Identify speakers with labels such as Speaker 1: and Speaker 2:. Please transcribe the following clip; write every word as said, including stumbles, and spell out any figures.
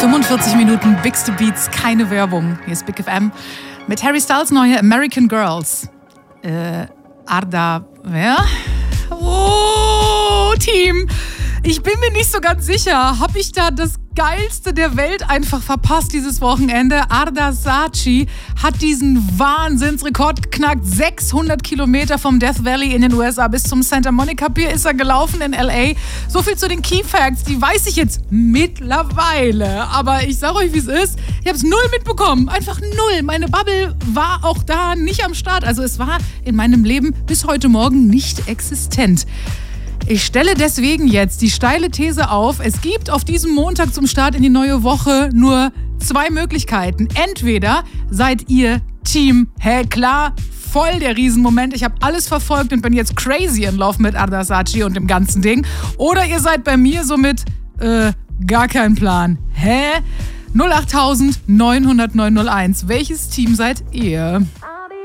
Speaker 1: fünfundvierzig Minuten Bigste Beats, keine Werbung. Hier ist Big F M mit Harry Styles neue American Girls. Äh, Arda, wer? Oh, Team. Ich bin mir nicht so ganz sicher. Habe ich da das Geilste der Welt einfach verpasst dieses Wochenende? Arda Saatchi hat diesen Wahnsinnsrekord geknackt. sechshundert Kilometer vom Death Valley in den U S A bis zum Santa Monica Pier ist er gelaufen in L A. So viel zu den Key Facts, die weiß ich jetzt mittlerweile. Aber ich sag euch, wie es ist. Ich habe es null mitbekommen. Einfach null. Meine Bubble war auch da nicht am Start. Also es war in meinem Leben bis heute Morgen nicht existent. Ich stelle deswegen jetzt die steile These auf, es gibt auf diesem Montag zum Start in die neue Woche nur zwei Möglichkeiten. Entweder seid ihr Team, hä, klar, voll der Riesenmoment, ich habe alles verfolgt und bin jetzt crazy in Lauf mit Arda Saatchi und dem ganzen Ding. Oder ihr seid bei mir so mit, äh, gar kein Plan. Hä? null acht neun null neun null eins. Welches Team seid ihr?